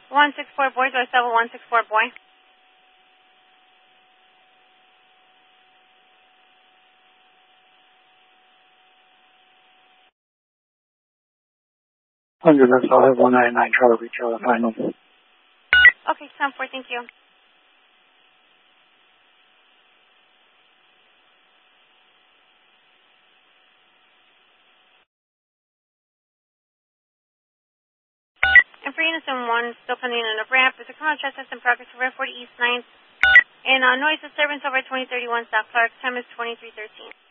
164 boy, do I still have a 164 boy? Under this, I'll have 199 Charlie Beach, final. Okay, 10-4, thank you. And for Unison 1, still pending on a ramp, is a contract test in progress for 40 East 9th. And noise disturbance over 2031 South Clark, time is 2313.